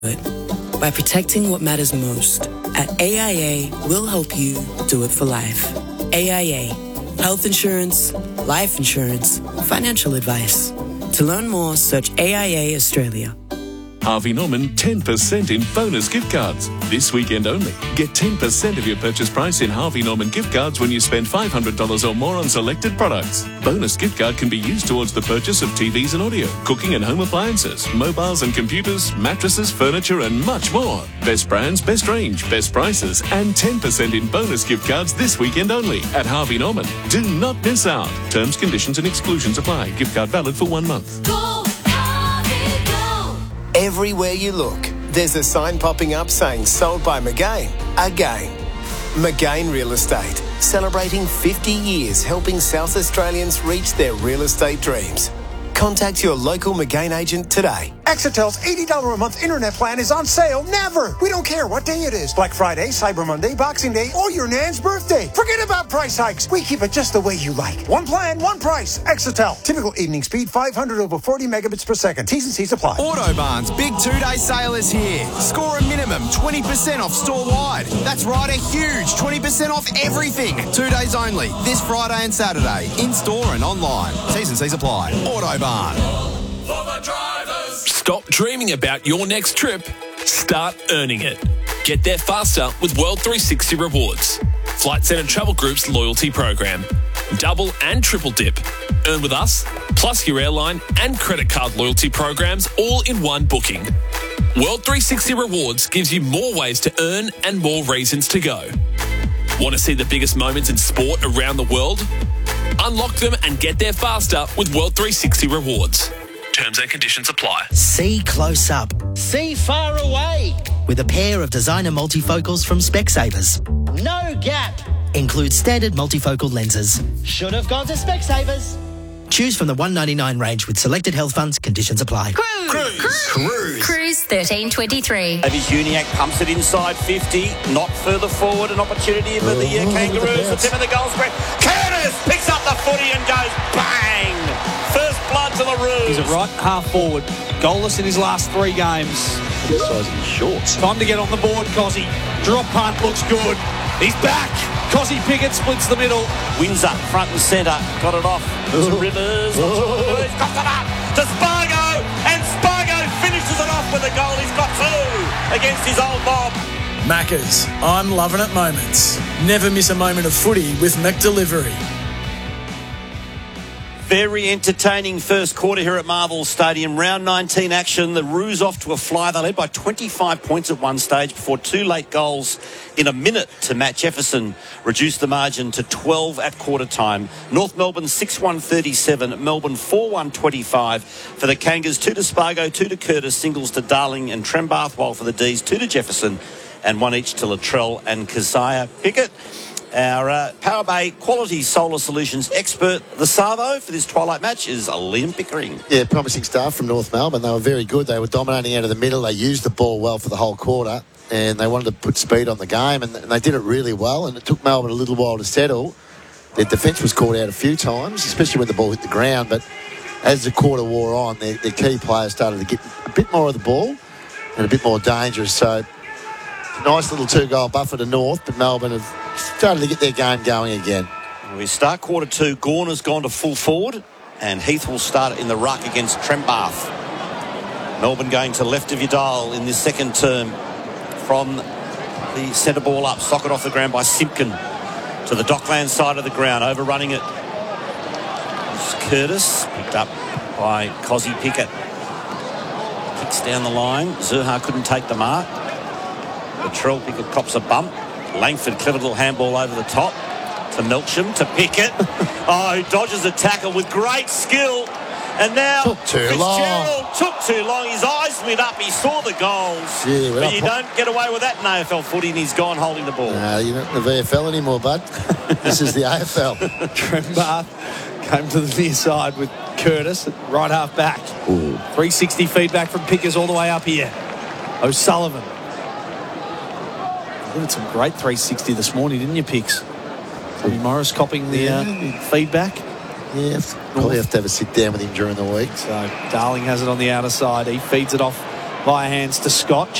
by protecting what matters most. At AIA, we'll help you do it for life. AIA, health insurance, life insurance, financial advice. To learn more, search AIA Australia. Harvey Norman 10% in bonus gift cards. This weekend only. Get 10% of your purchase price in Harvey Norman gift cards when you spend $500 or more on selected products. Bonus gift card can be used towards the purchase of TVs and audio, cooking and home appliances, mobiles and computers, mattresses, furniture and much more. Best brands, best range, best prices and 10% in bonus gift cards this weekend only at Harvey Norman. Do not miss out. Terms, conditions and exclusions apply. Gift card valid for 1 month. Everywhere you look, there's a sign popping up saying sold by McGain again. McGain Real Estate, celebrating 50 years helping South Australians reach their real estate dreams. Contact your local McGain agent today. Exetel's $80 a month internet plan is on sale never. We don't care what day it is. Black Friday, Cyber Monday, Boxing Day, or your Nan's birthday. Forget about price hikes. We keep it just the way you like. One plan, one price. Exetel. Typical evening speed, 500 over 40 megabits per second. T's and C's apply. Autobarn's big 2-day sale is here. Score a minimum 20% off store-wide. That's right, a huge 20% off everything. 2 days only. This Friday and Saturday. In-store and online. T's and C's apply. Autobarn. Stop dreaming about your next trip. Start earning it. Get there faster with World 360 Rewards. Flight Centre Travel Group's loyalty program. Double and triple dip. Earn with us, plus your airline and credit card loyalty programs all in one booking. World 360 Rewards gives you more ways to earn and more reasons to go. Want to see the biggest moments in sport around the world? Unlock them and get there faster with World 360 Rewards. Terms and conditions apply. See close up. See far away. With a pair of designer multifocals from Specsavers. No gap. Includes standard multifocal lenses. Should have gone to Specsavers. Choose from the $199 range with selected health funds. Conditions apply. Cruise 1323. Davies Uniacke pumps it inside 50, not further forward. An opportunity for the Kangaroos. The tip of the goal spread. Curtis picks up the footy and goes bang. First blood to the Roos. He's a right half forward. Goalless in his last 3 games. The size of his shorts. Time to get on the board, Cozzy. Drop punt looks good. He's back. Cozzy Pickett splits the middle. Windsor, front and centre. Got it off to Rivers. He's got it up to Spargo. And Spargo finishes it off with a goal. He's got 2 against his old mob. Maccas, I'm loving it moments. Never miss a moment of footy with McDelivery. Very entertaining first quarter here at Marvel Stadium. Round 19 action. The Roos off to a fly. They led by 25 points at one stage before 2 late goals in a minute to Matt Jefferson reduced the margin to 12 at quarter time. North Melbourne 6-1-37. Melbourne 4-1-25 for the Kangas. 2 to Spargo, 2 to Curtis, singles to Darling and Trembath, while for the Ds 2 to Jefferson and 1 each to Latrell and Keziah Pickett. Our Power Bay Quality Solar Solutions expert, the Savo, for this twilight match is Liam Pickering. Yeah, promising start from North Melbourne. They were very good. They were dominating out of the middle. They used the ball well for the whole quarter, and they wanted to put speed on the game, and they did it really well, and it took Melbourne a little while to settle. Their defence was caught out a few times, especially when the ball hit the ground, but as the quarter wore on, their key players started to get a bit more of the ball and a bit more dangerous. So, nice little 2-goal buffer to North, but Melbourne have started to get their game going again. We start quarter 2. Gorner's gone to full forward, and Heath will start in the ruck against Trembath. Melbourne going to left of your dial in this second term from the centre ball up. Socket off the ground by Simpkin to the Dockland side of the ground, overrunning it. It's Curtis, picked up by Cozzy Pickett. Kicks down the line. Zurha couldn't take the mark. Latrell Pickett cops a bump. Langford, clever little handball over the top to Melksham, to Pickett. He dodges a tackle with great skill. And now Fitzgerald took too long. His eyes lit up. He saw the goals. Yeah, but you don't get away with that in AFL footy, and he's gone holding the ball. No, you're not in the VFL anymore, bud. This is the AFL. Trembath came to the near side with Curtis, right half back. Ooh. 360 feedback from Pickers all the way up here. O'Sullivan. You did some great 360 this morning, didn't you, Picks? Tommy Morris copying the feedback. Yeah, probably have to have a sit down with him during the week. So Darling has it on the outer side. He feeds it off via hands to Scott.